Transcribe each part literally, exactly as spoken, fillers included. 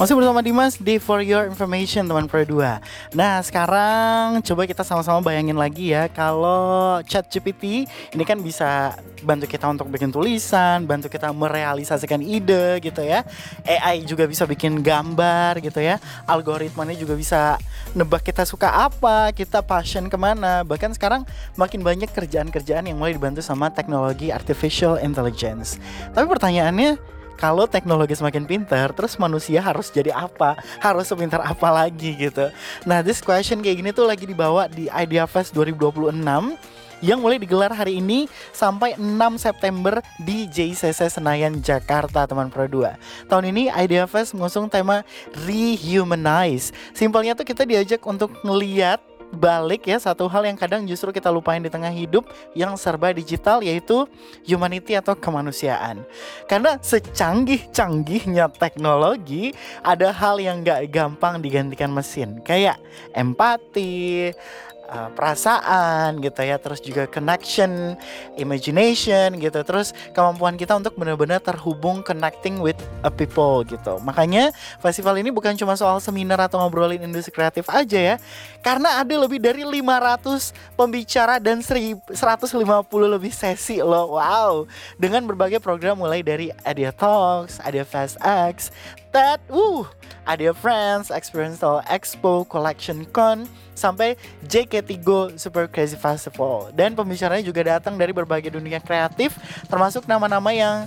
Masih bersama Dimas di For Your Information teman Pro dua. Nah sekarang coba kita sama-sama bayangin lagi ya, kalau ChatGPT ini kan bisa bantu kita untuk bikin tulisan, bantu kita merealisasikan ide gitu ya. A I juga bisa bikin gambar gitu ya. Algoritmanya juga bisa nebak kita suka apa, kita passion kemana. Bahkan sekarang makin banyak kerjaan-kerjaan yang mulai dibantu sama teknologi artificial intelligence. Tapi pertanyaannya, kalau teknologi semakin pintar, terus manusia harus jadi apa? Harus sepintar apa lagi gitu? Nah, this question kayak gini tuh lagi dibawa di IdeaFest dua ribu dua puluh enam yang mulai digelar hari ini sampai enam September di J C C Senayan, Jakarta, teman Pro dua. Tahun ini IdeaFest mengusung tema Rehumanize. Simpelnya tuh kita diajak untuk ngeliat balik ya satu hal yang kadang justru kita lupain di tengah hidup yang serba digital, yaitu humanity atau kemanusiaan. Karena secanggih-canggihnya teknologi, ada hal yang gak gampang digantikan mesin, kayak empati, Uh, perasaan gitu ya, terus juga connection, imagination gitu, terus kemampuan kita untuk benar-benar terhubung, connecting with a people gitu. Makanya festival ini bukan cuma soal seminar atau ngobrolin industri kreatif aja ya, karena ada lebih dari lima ratus pembicara dan seratus lima puluh lebih sesi loh. Wow, dengan berbagai program mulai dari Idea Talks, Idea Fest X, TED, uh, Idea Friends, Experiential Expo, Collection Con, sampai J K Tigo Super Crazy Festival. Dan pembicaranya juga datang dari berbagai dunia kreatif, termasuk nama-nama yang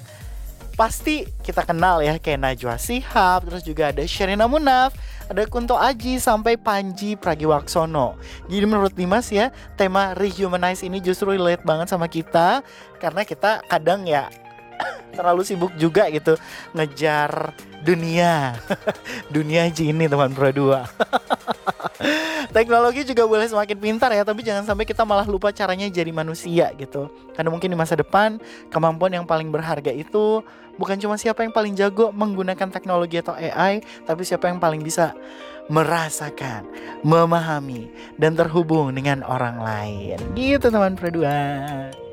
pasti kita kenal ya, kayak Najwa Shihab, terus juga ada Sherina Munaf, ada Kunto Aji, sampai Panji Pragiwaksono. Jadi menurut Dimas ya, tema Rehumanize ini justru relate banget sama kita, karena kita kadang ya terlalu sibuk juga gitu ngejar dunia dunia Gini teman Pro dua. Teknologi juga boleh semakin pintar ya, tapi jangan sampai kita malah lupa caranya jadi manusia gitu. Karena mungkin di masa depan kemampuan yang paling berharga itu bukan cuma siapa yang paling jago menggunakan teknologi atau A I, tapi siapa yang paling bisa merasakan, memahami, dan terhubung dengan orang lain. Gitu teman Pro dua.